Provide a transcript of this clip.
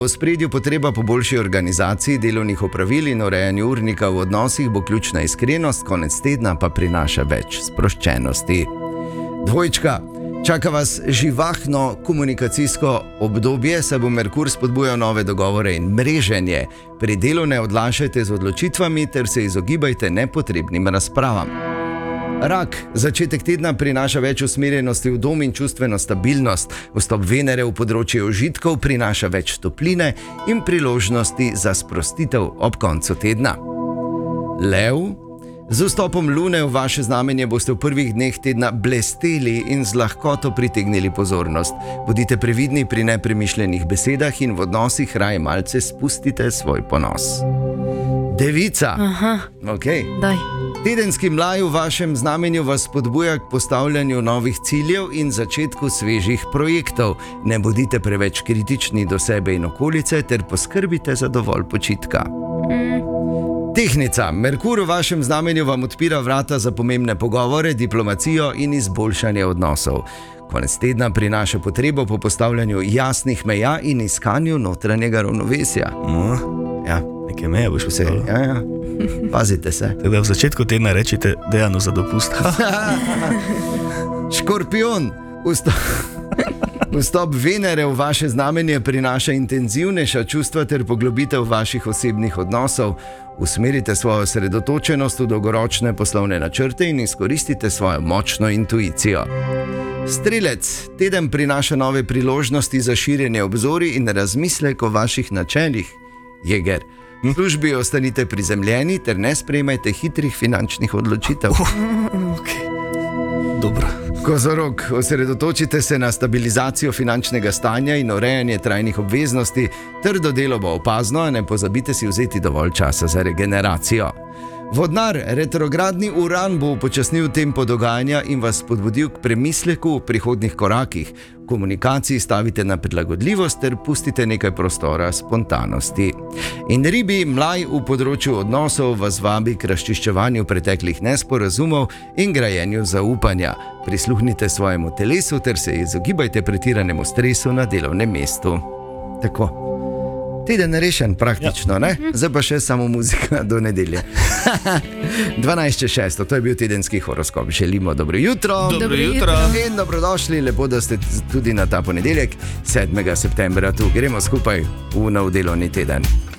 V ospredju potreba po boljši organizaciji delovnih opravil in urejanju urnika v odnosih bo ključna iskrenost, konec tedna pa prinaša več sproščenosti. Dvojčka. Čaka vas živahno komunikacijsko obdobje, saj bo Merkur spodbujal nove dogovore in mreženje. Pri delu ne odlašajte z odločitvami ter se izogibajte nepotrebnim razpravam. Rak. Začetek tedna prinaša več usmerjenosti v dom in čustveno stabilnost. Vstop Venere v področje užitkov prinaša več topline in priložnosti za sprostitev ob koncu tedna. Lev. Z vstopom Lune v vaše znamenje boste v prvih dneh tedna blesteli in z lahkoto pritegnili pozornost. Bodite previdni pri nepremišljenih besedah in v odnosih raje malce spustite svoj ponos. Devica. Okay. Tedenski mlaj v vašem znamenju vas spodbuja k postavljanju novih ciljev in začetku svežih projektov. Ne bodite preveč kritični do sebe in okolice ter poskrbite za dovolj počitka. Tehnica. Merkur v vašem znamenju vam odpira vrata za pomembne pogovore, diplomacijo in izboljšanje odnosov. Konec tedna prinaša potrebo po postavljanju jasnih meja in iskanju notranjega ravnovesja. Neke meje boš postavil. Ja. Pazite se. Teda v začetku tedna rečite Dejanu za dopust. Škorpion. Vstop Venere v vaše znamenje prinaša intenzivnejša čustva ter poglobitev vaših osebnih odnosov. Usmerite svojo osredotočenost v dolgoročne poslovne načrte in izkoristite svojo močno intuicijo. Strelec. Teden prinaša nove priložnosti za širjenje obzorij in razmislek o vaših načelih. Jeger. V službi ostanite prizemljeni ter ne sprejmajte hitrih finančnih odločitev. Dobro. Kozorog. Osredotočite se na stabilizacijo finančnega stanja in urejanje trajnih obveznosti. Trdo delo bo opazno, a ne pozabite si vzeti dovolj časa za regeneracijo. Vodnar. Retrogradni Uran bo upočasnil tempo dogajanja in vas spodbudil k premisleku v prihodnjih korakih. V komunikaciji stavite na prilagodljivost ter pustite nekaj prostora spontanosti. In Ribi. Mlaj v področju odnosov vas vabi k razčiščevanju preteklih nesporazumov in grajenju zaupanja. Prisluhnite svojemu telesu ter se izogibajte pretiranemu stresu na delovnem mestu. Tako. Teden rešen praktično, ne? Zdaj pa še samo muzika do nedelje. 12.6. To je bil tedenski horoskop. Želimo dobro jutro. Dobro jutro. In dobrodošli, lepo, da ste tudi na ta ponedeljek, 7. septembra tu. Gremo skupaj v nov delovni teden.